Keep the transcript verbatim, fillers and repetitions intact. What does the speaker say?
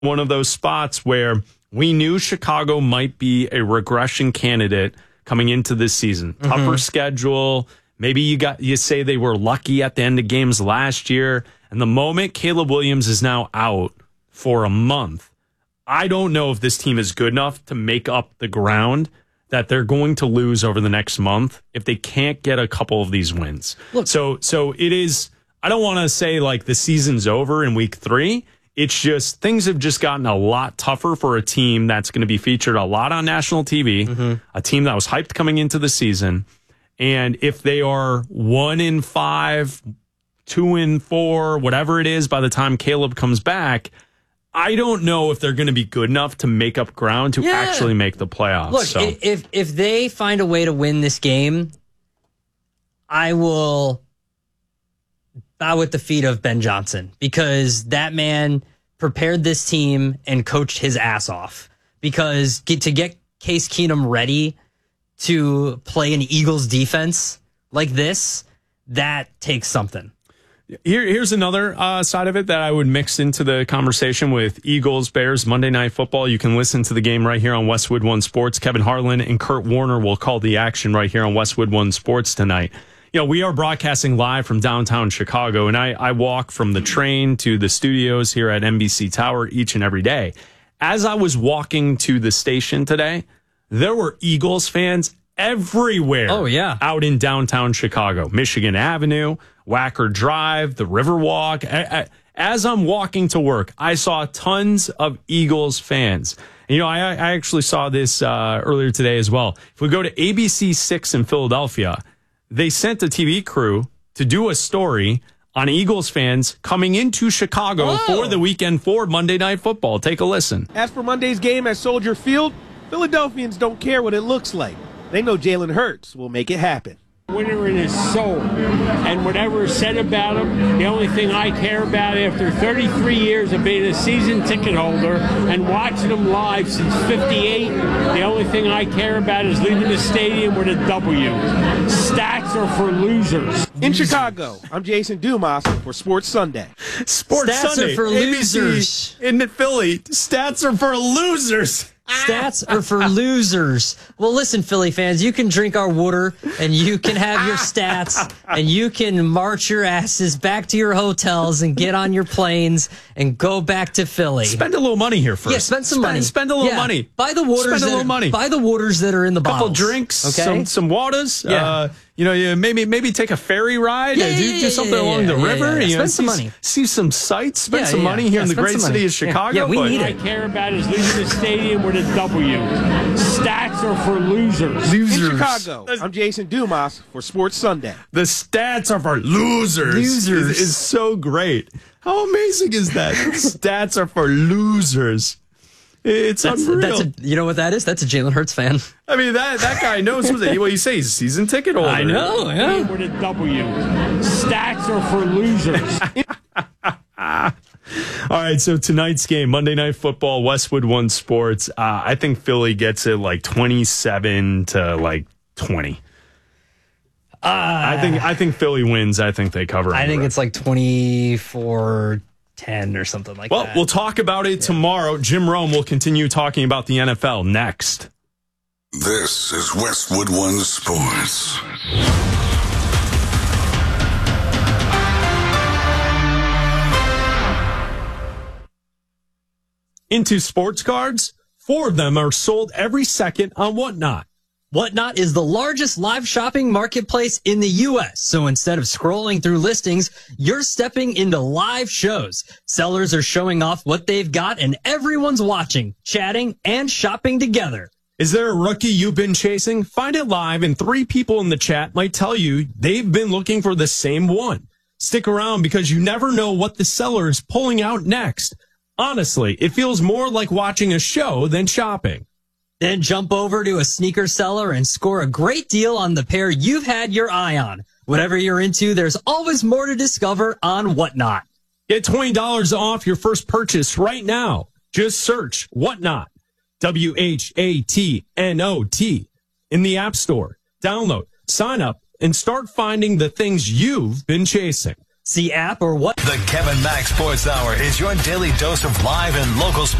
one of those spots where we knew Chicago might be a regression candidate coming into this season. Mm-hmm. Tougher schedule. Maybe you got you say they were lucky at the end of games last year. And the moment Caleb Williams is now out for a month, I don't know if this team is good enough to make up the ground that they're going to lose over the next month if they can't get a couple of these wins. Look, so so it is, I don't want to say like the season's over in week three. It's just things have just gotten a lot tougher for a team that's going to be featured a lot on national T V, mm-hmm. a team that was hyped coming into the season. And if they are one in five, two in four, whatever it is by the time Caleb comes back, I don't know if they're going to be good enough to make up ground to yeah. actually make the playoffs. Look, so. if if they find a way to win this game, I will bow at the feet of Ben Johnson, because that man prepared this team and coached his ass off. Because get, to get Case Keenum ready to play an Eagles defense like this, that takes something. Here, here's another uh, side of it that I would mix into the conversation with Eagles, Bears, Monday Night Football. You can listen to the game right here on Westwood One Sports. Kevin Harlan and Kurt Warner will call the action right here on Westwood One Sports tonight. You know, we are broadcasting live from downtown Chicago, and I, I walk from the train to the studios here at N B C Tower each and every day. As I was walking to the station today, there were Eagles fans everywhere. Oh, yeah. Out in downtown Chicago, Michigan Avenue, Wacker Drive, the Riverwalk. As I'm walking to work, I saw tons of Eagles fans. You know, I, I actually saw this uh, earlier today as well. If we go to A B C six in Philadelphia, they sent a T V crew to do a story on Eagles fans coming into Chicago oh. for the weekend for Monday Night Football. Take a listen. As for Monday's game at Soldier Field, Philadelphians don't care what it looks like. They know Jalen Hurts will make it happen. Winner in his soul, and whatever is said about him, the only thing I care about after thirty-three years of being a season ticket holder and watching him live since fifty-eight, the only thing I care about is leaving the stadium with a W. Stats are for losers. In Chicago, I'm Jason Dumas for Sports Sunday. Sports Stats Sunday are for A B C losers. In Philly, stats are for losers. Stats are for losers. Well, listen, Philly fans, you can drink our water and you can have your stats and you can march your asses back to your hotels and get on your planes and go back to Philly. Spend a little money here first. Yeah, spend some spend, money. Spend a little yeah. money. Buy the waters. Spend a that little are, money. Buy the waters that are in the Couple bottles. drinks, okay? some some waters. Yeah. Uh, you know, you maybe maybe take a ferry ride. Yeah, uh, yeah, do, yeah, do something yeah, along yeah, the yeah, river. yeah, yeah. You know, Spend some see, money. See some sights. Spend Yeah, some yeah, money here yeah, in the spend great some city money. of Chicago. Yeah, we but- need All I it. care about is leaving the stadium with a W. Stats are for losers. Losers. In Chicago, I'm Jason Dumas for Sports Sunday. The stats are for losers. Losers. Is, is so great. How amazing is that? Stats are for losers. It's That's, unreal. that's a, you know what that is? That's a Jalen Hurts fan. I mean, that that guy knows what you say. He's a season ticket holder. I know. Yeah. With a W. Stats are for losers. All right, so tonight's game, Monday Night Football, Westwood One Sports. Uh, I think Philly gets it like twenty-seven to like twenty. Uh, I think I think Philly wins. I think they cover. I think road. it's like twenty-four ten or something like well, that. Well, we'll talk about it yeah. tomorrow. Jim Rome will continue talking about the N F L next. This is Westwood One Sports. Into sports cards, four of them are sold every second on Whatnot. Whatnot is the largest live shopping marketplace in the U S. So instead of scrolling through listings, you're stepping into live shows. Sellers are showing off what they've got and everyone's watching, chatting, and shopping together. Is there a rookie you've been chasing? Find it live and three people in the chat might tell you they've been looking for the same one. Stick around because you never know what the seller is pulling out next. Honestly, it feels more like watching a show than shopping. Then jump over to a sneaker seller and score a great deal on the pair you've had your eye on. Whatever you're into, there's always more to discover on Whatnot. Get twenty dollars off your first purchase right now. Just search Whatnot, W H A T N O T, in the App Store. Download, sign up, and start finding the things you've been chasing. See app or what? The Kevin Mack Sports Hour is your daily dose of live and local sports.